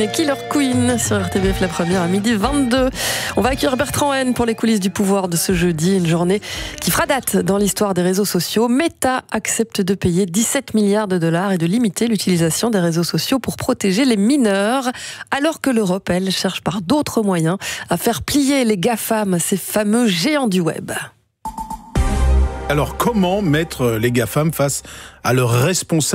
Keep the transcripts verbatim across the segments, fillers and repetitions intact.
Killer Queen sur R T B F, la première à midi vingt-deux. On va accueillir Bertrand Haine pour les coulisses du pouvoir de ce jeudi, une journée qui fera date dans l'histoire des réseaux sociaux. Meta accepte de payer dix-sept milliards de dollars et de limiter l'utilisation des réseaux sociaux pour protéger les mineurs, alors que l'Europe, elle, cherche par d'autres moyens à faire plier les GAFAM, ces fameux géants du web. Alors, comment mettre les GAFAM face à leurs responsabilités ?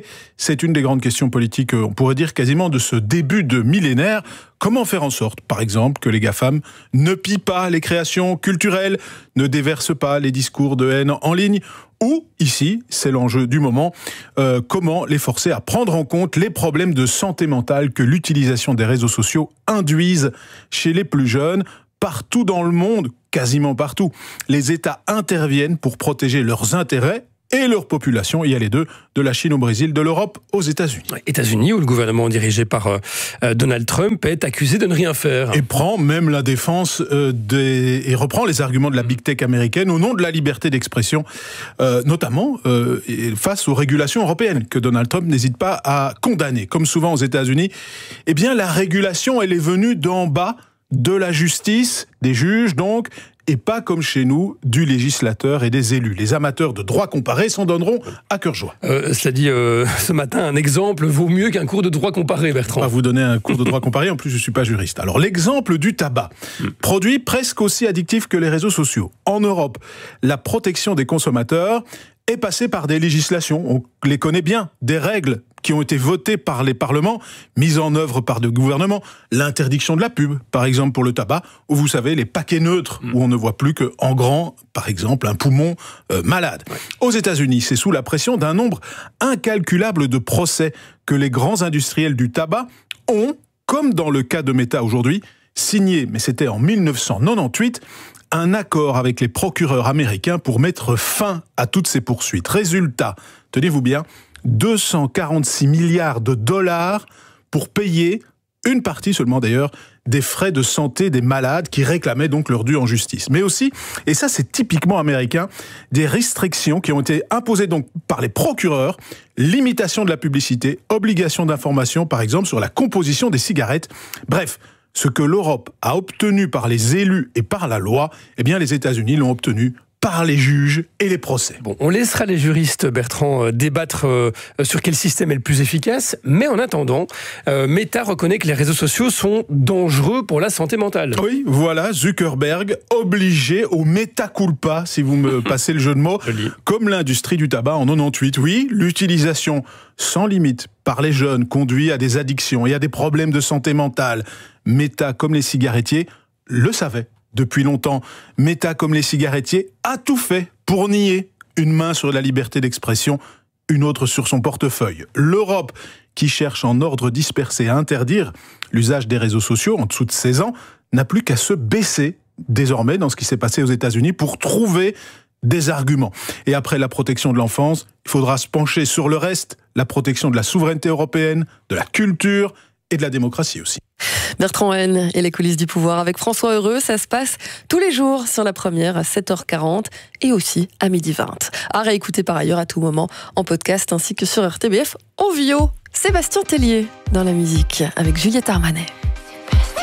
C'est une des grandes questions politiques, on pourrait dire quasiment de ce début de millénaire. Comment faire en sorte, par exemple, que les GAFAM ne pillent pas les créations culturelles, ne déversent pas les discours de haine en ligne ? Ou, ici, c'est l'enjeu du moment, euh, comment les forcer à prendre en compte les problèmes de santé mentale que l'utilisation des réseaux sociaux induisent chez les plus jeunes ? Partout dans le monde, quasiment partout, les États interviennent pour protéger leurs intérêts et leur population. Il y a les deux, de la Chine au Brésil, de l'Europe aux États-Unis. États-Unis, où le gouvernement dirigé par euh, Donald Trump est accusé de ne rien faire. Et prend même la défense euh, des... et reprend les arguments de la big tech américaine au nom de la liberté d'expression, euh, notamment euh, face aux régulations européennes que Donald Trump n'hésite pas à condamner. Comme souvent aux États-Unis, eh bien la régulation, elle est venue d'en bas, de la justice, des juges donc, et pas comme chez nous, du législateur et des élus. Les amateurs de droit comparé s'en donneront à cœur joie. Euh, cela dit, euh, ce matin, un exemple vaut mieux qu'un cours de droit comparé, Bertrand. Je vais pas vous donner un cours de droit comparé, en plus je suis pas juriste. Alors l'exemple du tabac, produit presque aussi addictif que les réseaux sociaux. En Europe, la protection des consommateurs est passée par des législations, on les connaît bien, des règles qui ont été votées par les parlements, mises en œuvre par des gouvernements. L'interdiction de la pub, par exemple pour le tabac, où vous savez, les paquets neutres, où on ne voit plus qu'en grand, par exemple, un poumon euh, malade. Ouais. Aux États-Unis, c'est sous la pression d'un nombre incalculable de procès que les grands industriels du tabac ont, comme dans le cas de Meta aujourd'hui, signé, mais c'était en mille neuf cent quatre-vingt-dix-huit, un accord avec les procureurs américains pour mettre fin à toutes ces poursuites. Résultat, tenez-vous bien, deux cent quarante-six milliards de dollars pour payer, une partie seulement d'ailleurs, des frais de santé des malades qui réclamaient donc leur dû en justice. Mais aussi, et ça c'est typiquement américain, des restrictions qui ont été imposées donc par les procureurs, limitation de la publicité, obligation d'information par exemple sur la composition des cigarettes, bref. Ce que l'Europe a obtenu par les élus et par la loi, eh bien les États-Unis l'ont obtenu par les juges et les procès. Bon, on laissera les juristes, Bertrand, euh, débattre euh, sur quel système est le plus efficace, mais en attendant, euh, Meta reconnaît que les réseaux sociaux sont dangereux pour la santé mentale. Oui, voilà, Zuckerberg obligé au mea culpa, si vous me passez le jeu de mots, comme l'industrie du tabac en quatre-vingt-dix-huit. Oui, l'utilisation sans limite par les jeunes conduit à des addictions et à des problèmes de santé mentale. Meta, comme les cigarettiers, le savait. Depuis longtemps, Meta, comme les cigarettiers, a tout fait pour nier. Une main sur la liberté d'expression, une autre sur son portefeuille. L'Europe, qui cherche en ordre dispersé à interdire l'usage des réseaux sociaux en dessous de seize ans, n'a plus qu'à se baisser désormais dans ce qui s'est passé aux États-Unis pour trouver des arguments. Et après la protection de l'enfance, il faudra se pencher sur le reste, la protection de la souveraineté européenne, de la culture et de la démocratie aussi. Bertrand Haine et les coulisses du pouvoir avec François Heureux, ça se passe tous les jours sur la première à sept heures quarante et aussi à midi vingt. À réécouter par ailleurs à tout moment en podcast ainsi que sur R T B F Ovio. Sébastien Tellier dans la musique avec Juliette Armanet.